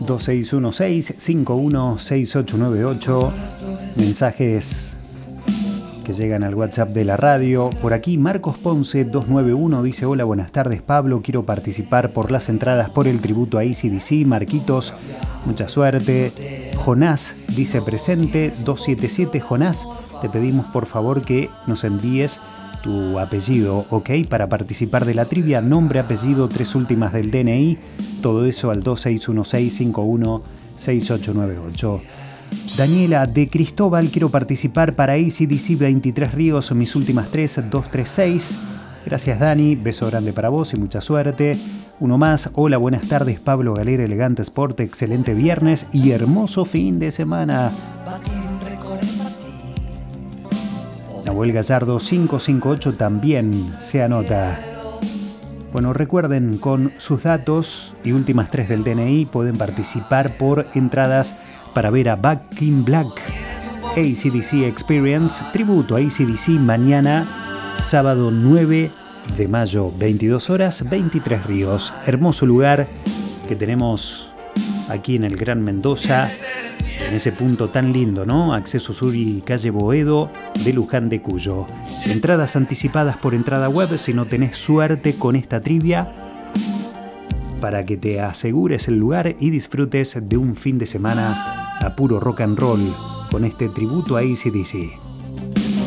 2616-516898. Mensajes que llegan al WhatsApp de la radio. Por aquí Marcos Ponce 291 dice: hola, buenas tardes Pablo, quiero participar por las entradas por el tributo a AC/DC. Marquitos, mucha suerte. Jonás dice presente 277. Jonás, te pedimos por favor que nos envíes tu apellido, ¿ok? Para participar de la trivia, nombre, apellido, 3 últimas del DNI, todo eso al 2616-516898. Daniela de Cristóbal, quiero participar para AC/DC 23 Ríos, mis últimas 3, 236. Gracias Dani, beso grande para vos y mucha suerte. Uno más: hola, buenas tardes Pablo Galera, Elegante Sport, excelente viernes y hermoso fin de semana. Nahuel Gallardo 558 también se anota. Bueno, recuerden, con sus datos y últimas 3 del DNI pueden participar por entradas para ver a Back in Black, AC/DC Experience, tributo a AC/DC, mañana, sábado 9 de mayo, 22 horas, 23 Ríos. Hermoso lugar que tenemos aquí en el Gran Mendoza, en ese punto tan lindo, ¿no? Acceso Sur y calle Boedo de Luján de Cuyo. Entradas anticipadas por entrada web si no tenés suerte con esta trivia, para que te asegures el lugar y disfrutes de un fin de semana a puro rock and roll con este tributo a AC/DC.